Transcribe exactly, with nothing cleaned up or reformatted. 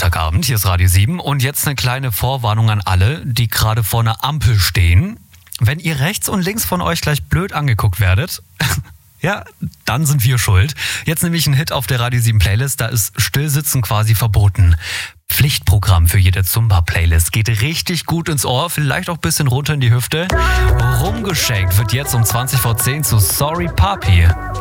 Freitagabend, hier ist Radio sieben und jetzt eine kleine Vorwarnung an alle, die gerade vor einer Ampel stehen. Wenn ihr rechts und links von euch gleich blöd angeguckt werdet, ja, dann sind wir schuld. Jetzt nämlich ein Hit auf der Radio sieben Playlist, da ist Stillsitzen quasi verboten. Pflichtprogramm für jede Zumba-Playlist. Geht richtig gut ins Ohr, vielleicht auch ein bisschen runter in die Hüfte. Rumgeschenkt wird jetzt um zwanzig vor zehn zu Sorry Papi.